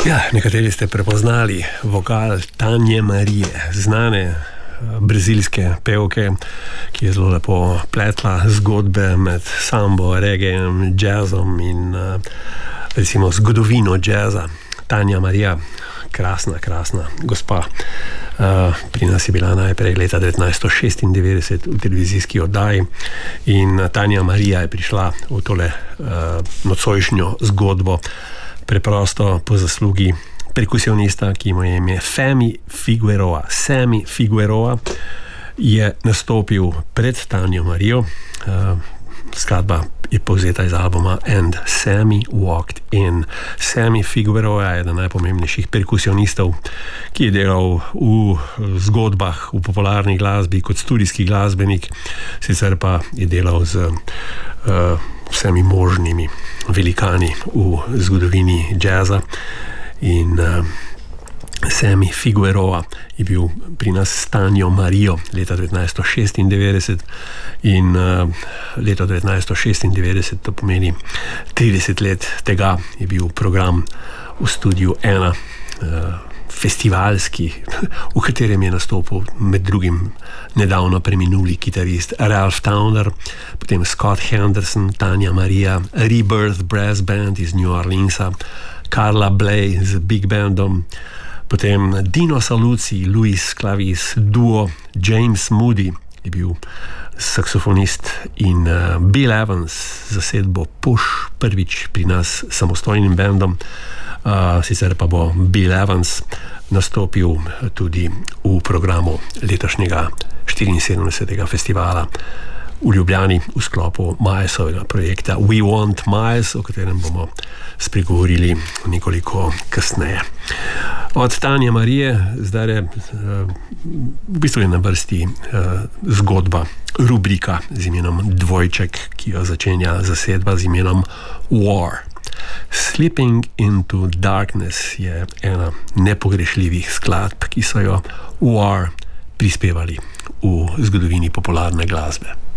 Ja, nekateri ste prepoznali vokal Tanje Marije, znane brazilske pevke, ki je zelo lepo pletla zgodbe med sambo, reggaejem, jazzom in recimo zgodovino jazza. Tanja Marija, krasna gospa. Pri nas je bila najprej leta 1996 v televizijski oddaji in Tanja Marija je prišla v tole nocojšnjo zgodbo preprosto po zaslugi perkusionista, ki mu je ime Sammy Figueroa. Sammy Figueroa je nastopil pred Tanjo Marijo. Skladba je povzeta iz albuma And Sammy Walked In. Sammy Figueroa je eden najpomembnejših perkusionistov, ki je delal v zgodbah, v popularni glasbi kot studijski glasbenik, sicer pa je delal z vsemi možnimi velikani v zgodovini jazza. In Sammy Figueroa je bil pri nas s Tanjo Marijo leta 1996 in leto 1996, to pomeni 30 let tega, je bil program v Studiu 1 festivalski, v katerem je nastopil med drugim nedavno preminuli kitarist Ralph Towner, potem Scott Henderson, Tanja Marija, Rebirth Brass Band iz New Orleansa, Carla Bley z Big Bandom, potem Dino Saluzzi, Luis Clavis, duo James Moody je bil saksofonist in Bill Evans zasedbo Push prvič pri nas samostojnim bandom, sicer pa bo Bill Evans nastopil tudi v programu letošnjega 74. festivala v Ljubljani v sklopu Milesovega projekta We Want Miles, o katerem bomo spregovorili nekoliko kasneje. Od Tanje Marije zdaj v bistvu je na vrsti zgodba, rubrika z imenom Dvojček, ki jo začenja zasedba z imenom War. Slipping into Darkness je ena nepogrešljivih skladb, ki so jo War prispevali v zgodovini popularne glasbe.